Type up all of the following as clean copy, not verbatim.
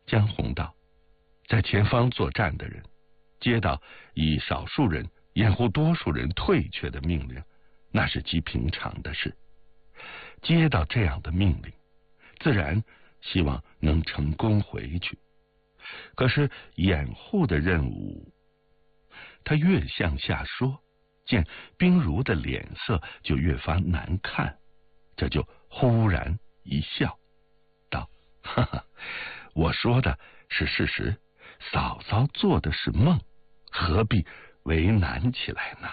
江红道，在前方作战的人接到以少数人掩护多数人退却的命令，那是极平常的事。接到这样的命令，自然希望能成功回去。可是掩护的任务，他越向下说，见冰如的脸色就越发难看，这就忽然一笑，道：“哈哈，我说的是事实，嫂嫂做的是梦，何必为难起来呢？”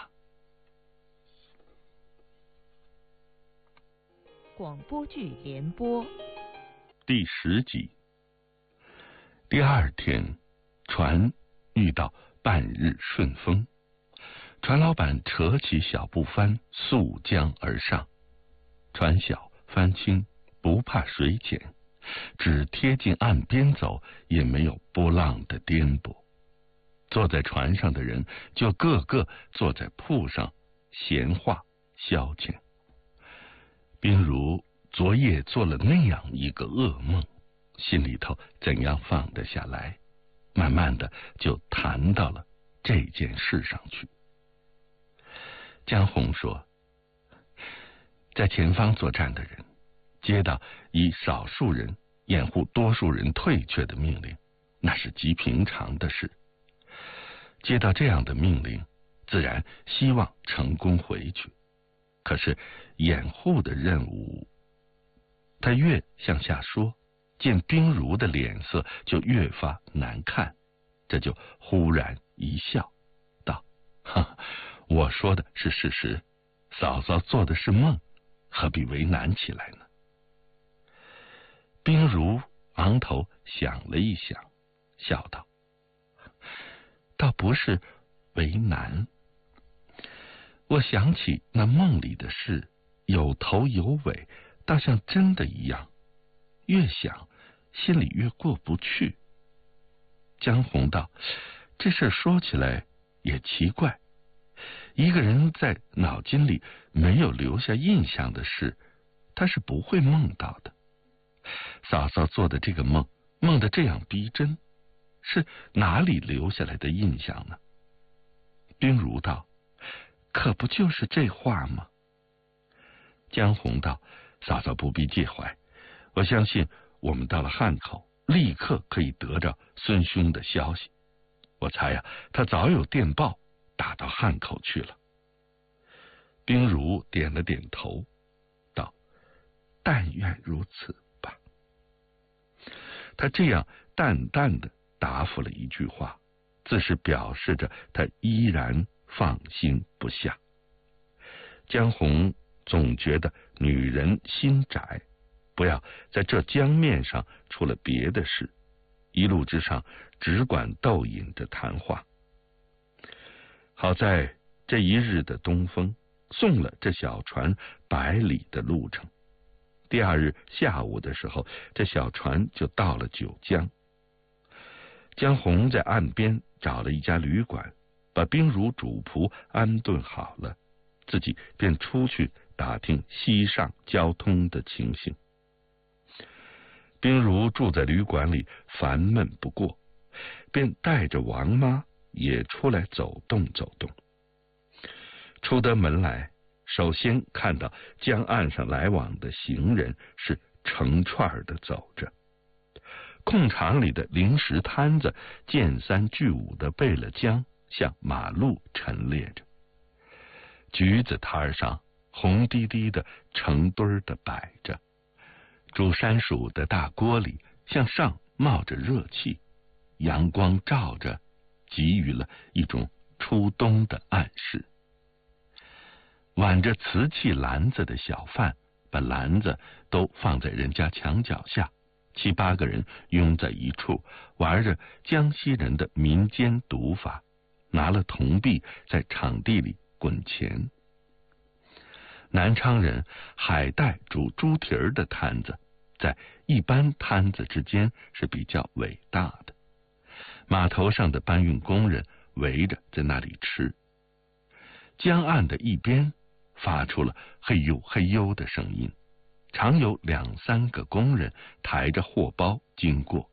广播剧联播第10集。第二天，船遇到半日顺风，船老板扯起小布帆，溯江而上。船小帆轻，不怕水浅，只贴近岸边走，也没有波浪的颠簸。坐在船上的人就个个坐在铺上闲话消遣。冰如昨夜做了那样一个噩梦，心里头怎样放得下来，慢慢的就谈到了这件事上去。江红说，在前方作战的人接到以少数人掩护多数人退却的命令，那是极平常的事。接到这样的命令，自然希望成功回去。可是掩护的任务，他越向下说，见冰如的脸色就越发难看，这就忽然一笑，道：“哈，我说的是事实，嫂嫂做的是梦，何必为难起来呢？”冰如昂头想了一想，笑道：“倒不是为难，我想起那梦里的事，有头有尾，倒像真的一样，越想心里越过不去。”江红道：“这事说起来也奇怪，一个人在脑筋里没有留下印象的事，他是不会梦到的。嫂嫂做的这个梦，梦得这样逼真，是哪里留下来的印象呢？”冰如道：“可不就是这话吗？”江红道：“嫂嫂不必介怀，我相信我们到了汉口，立刻可以得着孙兄的消息。我猜呀，他早有电报打到汉口去了。”冰如点了点头，道：“但愿如此吧。”他这样淡淡的答复了一句话，自是表示着他依然放心不下。江红总觉得女人心窄，不要在这江面上出了别的事，一路之上只管逗引着谈话。好在这一日的东风送了这小船100里的路程，第二日下午的时候，这小船就到了九江。江红在岸边找了一家旅馆，把冰如主仆安顿好了，自己便出去打听西上交通的情形。冰如住在旅馆里烦闷不过，便带着王妈也出来走动走动。出得门来，首先看到江岸上来往的行人是成串的走着，空场里的零食摊子见三聚五的背了江，向马路陈列着。橘子摊上红滴滴的成堆的摆着，煮山薯的大锅里向上冒着热气，阳光照着，给予了一种初冬的暗示。挽着瓷器篮子的小贩把篮子都放在人家墙角下，7、8个人拥在一处，玩着江西人的民间赌法，拿了铜币在场地里滚钱。南昌人海带煮猪蹄儿的摊子在一般摊子之间是比较伟大的，码头上的搬运工人围着在那里吃。江岸的一边发出了嘿呦嘿呦的声音，常有2、3个工人抬着货包经过。